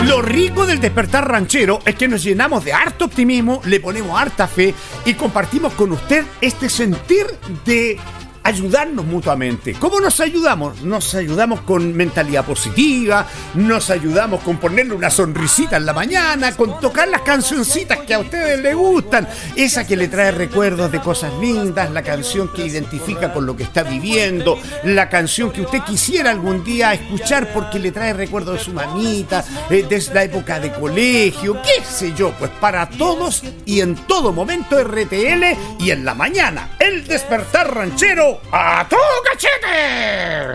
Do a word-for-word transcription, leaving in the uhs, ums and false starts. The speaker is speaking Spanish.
Lo rico del despertar ranchero es que nos llenamos de harto optimismo, le ponemos harta fe y compartimos con usted este sentir de ayudarnos mutuamente. ¿Cómo nos ayudamos? Nos ayudamos con mentalidad positiva, nos ayudamos con ponerle una sonrisita en la mañana, con tocar las cancioncitas que a ustedes les gustan, esa que le trae recuerdos de cosas lindas, la canción que identifica con lo que está viviendo, la canción que usted quisiera algún día escuchar porque le trae recuerdos de su mamita, eh, de la época de colegio, qué sé yo, pues para todos y en todo momento R T L y en la mañana, el despertar ranchero ¡a tu cachete!